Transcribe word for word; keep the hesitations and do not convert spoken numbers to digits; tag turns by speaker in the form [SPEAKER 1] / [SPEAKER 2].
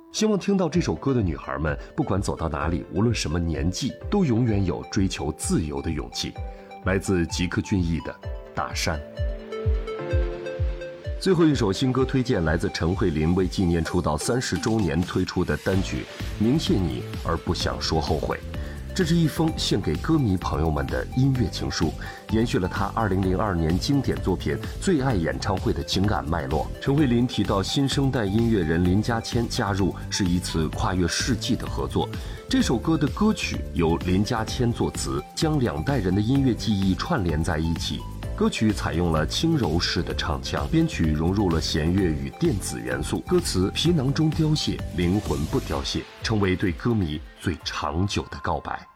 [SPEAKER 1] 希望听到这首歌的女孩们，不管走到哪里，无论什么年纪，都永远有追求自由的勇气。来自吉克隽逸的《大山》。最后一首新歌推荐来自陈慧琳为纪念出道三十周年推出的单曲《明谢你而不想说后悔》。这是一封献给歌迷朋友们的音乐情书，延续了他二零零二年经典作品《最爱演唱会》的情感脉络。陈慧琳提到新生代音乐人林家谦加入是一次跨越世纪的合作。这首歌的歌曲由林家谦作词，将两代人的音乐记忆串联在一起。歌曲采用了轻柔式的唱腔，编曲融入了弦乐与电子元素，歌词皮囊中凋谢，灵魂不凋谢，成为对歌迷最长久的告白。